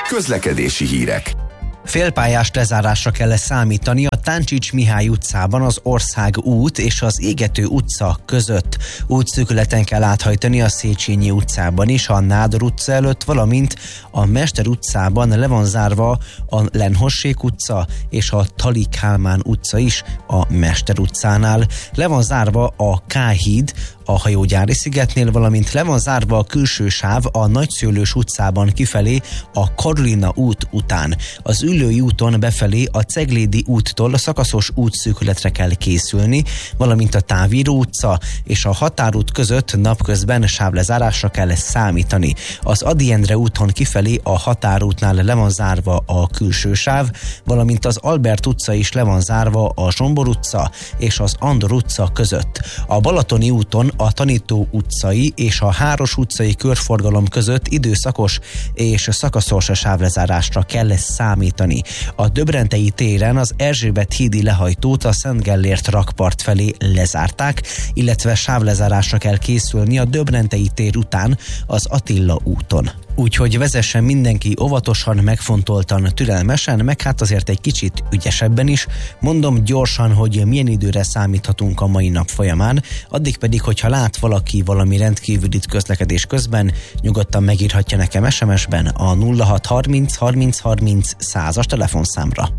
Közlekedési hírek. Félpályás lezárásra kell számítani a Táncsics Mihály utcában az Ország út és az Égető utca között. Útszűkületen kell áthajtani a Széchenyi utcában is, a Nádor utca előtt, valamint a Mester utcában le van zárva a Lenhossék utca és a Tali Kálmán utca is a Mester utcánál. Le van zárva a K-híd a Hajógyári szigetnél, valamint le van zárva a külső sáv a Nagyszőlős utcában kifelé a Karolina út után. Az Üllői úton befelé a Ceglédi úttól a szakaszos útszűkületre kell készülni, valamint a Távíró utca és a Határút között napközben sávlezárásra kell számítani. Az Ady Endre úton kifelé a Határútnál le van zárva a külső sáv, valamint az Albert utca is le van zárva a Zsombor utca és az Andor utca között. A Balatoni úton a Tanító utcai és a Háros utcai körforgalom között időszakos és szakaszos sávlezárásra kell számítani. A Döbrentei téren az Erzsébet hídi lehajtót a Szent Gellért rakpart felé lezárták, illetve sávlezárásra kell készülni a Döbrentei tér után az Attila úton. Úgyhogy vezessen mindenki óvatosan, megfontoltan, türelmesen, meg hát azért egy kicsit ügyesebben is. Mondom gyorsan, hogy milyen időre számíthatunk a mai nap folyamán, addig pedig, hogyha lát valaki valami rendkívülit közlekedés közben, nyugodtan megírhatja nekem SMS-ben a 0630 30 30 100-as telefonszámra.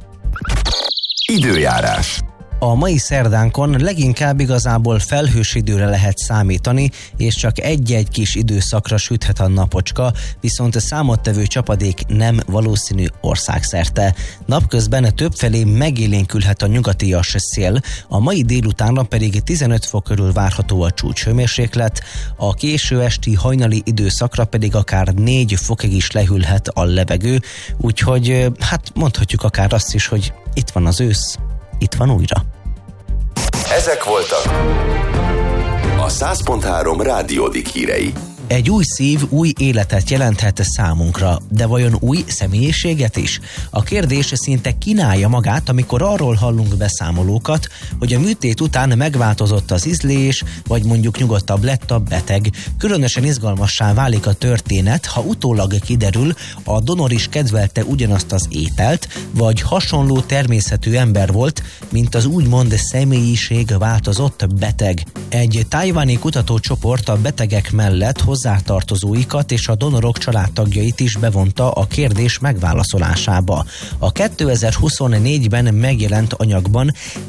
Időjárás. A mai szerdánkon leginkább igazából felhős időre lehet számítani, és csak egy-egy kis időszakra süthet a napocska, viszont a számottevő csapadék nem valószínű országszerte. Napközben többfelé megélénkülhet a nyugatias szél, a mai délutánra pedig 15 fok körül várható a csúcshőmérséklet, a késő esti hajnali időszakra pedig akár 4 fokig is lehűlhet a levegő, úgyhogy hát mondhatjuk akár azt is, hogy itt van az ősz. Itt van újra. Ezek voltak a 100.3 Rádiódik hírei. Egy új szív új életet jelenthet számunkra, de vajon új személyiséget is? A kérdés szinte kínálja magát, amikor arról hallunk beszámolókat, hogy a műtét után megváltozott az ízlés, vagy mondjuk nyugodtabb lett a beteg. Különösen izgalmassá válik a történet, ha utólag kiderül, a donor is kedvelte ugyanazt az ételt, vagy hasonló természetű ember volt, mint az úgymond személyiség változott beteg. Egy tajvani kutatócsoport a betegek mellett hozzátartozóikat és a donorok családtagjait is bevonta a kérdés megválaszolásába. A 2024-ben megjelent anyagban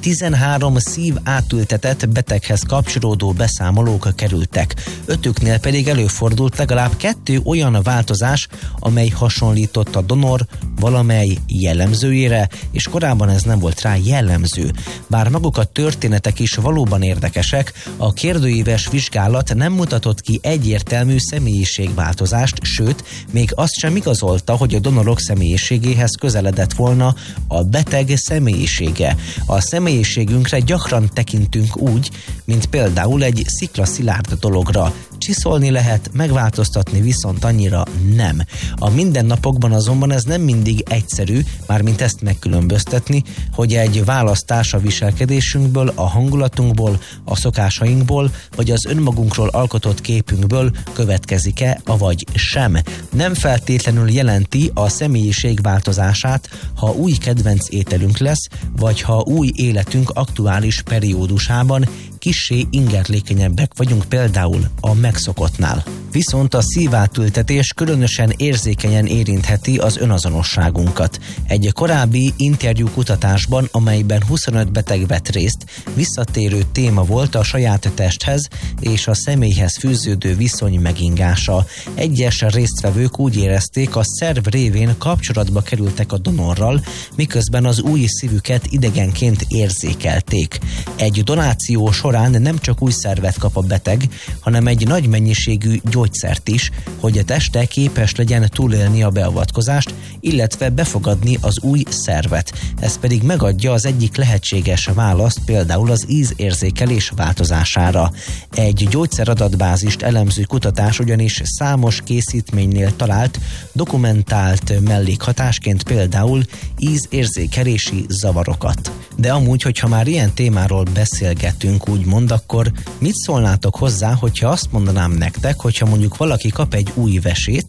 13 szív átültetett beteghez kapcsolódó beszámolók kerültek. 5-üknél pedig előfordult legalább 2 olyan változás, amely hasonlított a donor valamely jellemzőjére, és korábban ez nem volt rá jellemző. Bár maguk a történetek is valóban érdekesek, a kérdőíves vizsgálat nem mutatott ki egyértelmű személyiségváltozást, sőt, még azt sem igazolta, hogy a donorok személyiségéhez közeledett volna a beteg személyisége. A személyiségünkre gyakran tekintünk úgy, mint például egy sziklaszilárd dologra. Csiszolni lehet, megváltoztatni viszont annyira nem. A mindennapokban azonban ez nem mindig egyszerű, mármint ezt megkülönböztetni, hogy egy választás a viselkedésünkből, a hangulatunkból, a szokásainkból, vagy az önmagunkról alkotott képünkből következik-e, avagy sem. Nem feltétlenül jelenti a személyiség változását, ha új kedvenc ételünk lesz, vagy ha új életünk aktuális periódusában kissé ingerlékenyebbek vagyunk például a megszokottnál. Viszont a szívátültetés különösen érzékenyen érintheti az önazonosságunkat. Egy korábbi interjúkutatásban, amelyben 25 beteg vett részt, visszatérő téma volt a saját testhez és a személyhez fűződő viszony megingása. Egyes résztvevők úgy érezték, a szerv révén kapcsolatba kerültek a donorral, miközben az új szívüket idegenként érzékelték. Egy donáció során nem csak új szervet kap a beteg, hanem egy nagy mennyiségű gyógyszert is, hogy a teste képes legyen túlélni a beavatkozást, illetve befogadni az új szervet. Ez pedig megadja az egyik lehetséges választ például az ízérzékelés változására. Egy gyógyszeradatbázist elemző kutatás ugyanis számos készítménynél talált, dokumentált mellékhatásként például ízérzékelési zavarokat. De amúgy, hogyha már ilyen témáról beszélgetünk, úgymond, akkor mit szólnátok hozzá, hogyha azt mondanám nektek, hogyha mondjuk valaki kap egy új vesét,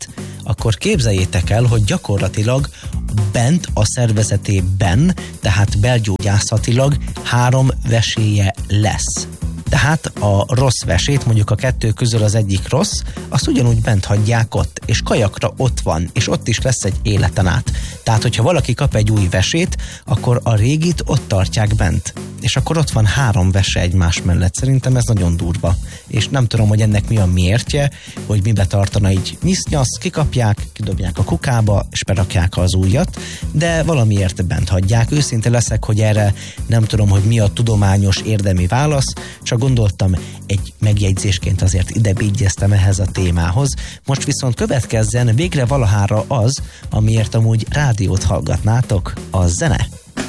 akkor képzeljétek el, hogy gyakorlatilag bent a szervezetében, tehát belgyógyászatilag 3 veséje lesz. Tehát a rossz vesét, mondjuk a 2 közül az egyik rossz, azt ugyanúgy bent hagyják ott, és kajakra ott van, és ott is lesz egy életen át. Tehát, hogyha valaki kap egy új vesét, akkor a régit ott tartják bent. És akkor ott van 3 vese egymás mellett. Szerintem ez nagyon durva. És nem tudom, hogy ennek mi a miértje, hogy mibe tartana így nyisz-nyasz, kikapják, kidobják a kukába, és berakják az újat, de valamiért bent hagyják. Őszinte leszek, hogy erre nem tudom, hogy mi a tudományos érdemi válasz, csak gondoltam, egy megjegyzésként azért ide-bigyeztem ehhez a témához. Most viszont következzen végre valahára az, amiért amúgy rádiót hallgatnátok, a zene.